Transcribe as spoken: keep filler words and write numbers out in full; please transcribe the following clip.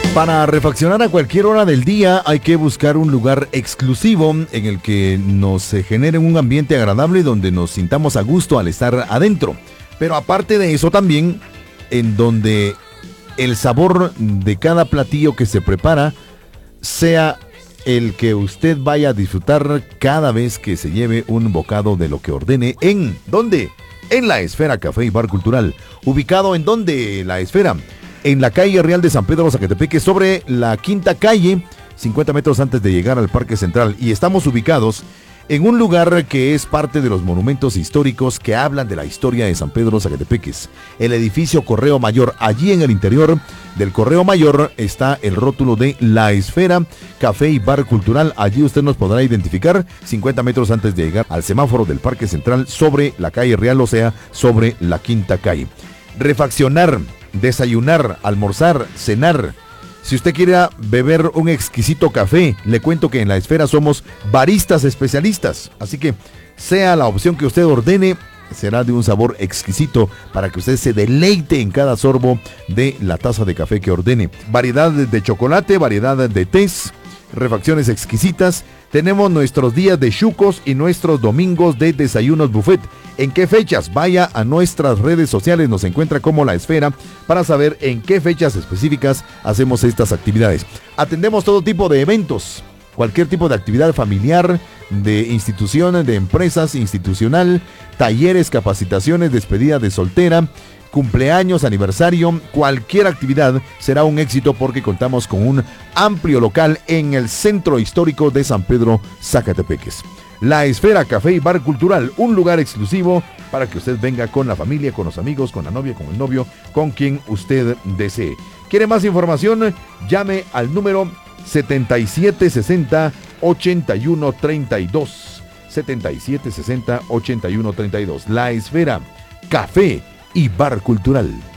Para refaccionar a cualquier hora del día hay que buscar un lugar exclusivo en el que nos eh, genere un ambiente agradable donde nos sintamos a gusto al estar adentro. Pero aparte de eso también, en donde el sabor de cada platillo que se prepara sea el que usted vaya a disfrutar cada vez que se lleve un bocado de lo que ordene. ¿En dónde? En La Esfera Café y Bar Cultural. ¿Ubicado en dónde? La Esfera. En la calle Real de San Pedro Zacatepeque, sobre la quinta calle, cincuenta metros antes de llegar al Parque Central. Y estamos ubicados en un lugar que es parte de los monumentos históricos que hablan de la historia de San Pedro Zacatepeques. El edificio Correo Mayor. Allí en el interior del Correo Mayor está el rótulo de La Esfera Café y Bar Cultural. Allí usted nos podrá identificar cincuenta metros antes de llegar al semáforo del Parque Central, sobre la calle Real, o sea, sobre la quinta calle. Refaccionar, desayunar, almorzar, cenar. Si usted quiere beber un exquisito café, le cuento que en La Esfera somos baristas especialistas. Así que sea la opción que usted ordene, será de un sabor exquisito para que usted se deleite en cada sorbo de la taza de café que ordene. Variedad de chocolate, variedad de tés, refacciones exquisitas. Tenemos nuestros días de chucos y nuestros domingos de desayunos buffet. ¿En qué fechas? Vaya a nuestras redes sociales, nos encuentra como La Esfera para saber en qué fechas específicas hacemos estas actividades. Atendemos todo tipo de eventos, cualquier tipo de actividad familiar, de instituciones, de empresas, institucional, talleres, capacitaciones, despedida de soltera, cumpleaños, aniversario, cualquier actividad será un éxito porque contamos con un amplio local en el centro histórico de San Pedro Zacatepeques. La Esfera Café y Bar Cultural, un lugar exclusivo para que usted venga con la familia, con los amigos, con la novia, con el novio, con quien usted desee. ¿Quiere más información? Llame al número setenta y siete sesenta, ochenta y uno treinta y dos. setenta y siete sesenta, ochenta y uno treinta y dos. La Esfera Café y Bar Cultural.